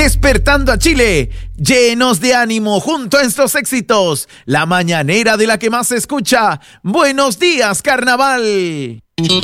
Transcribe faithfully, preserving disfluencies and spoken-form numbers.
despertando a Chile, llenos de ánimo junto a estos éxitos. La mañanera de la que más se escucha. Buenos días, carnaval.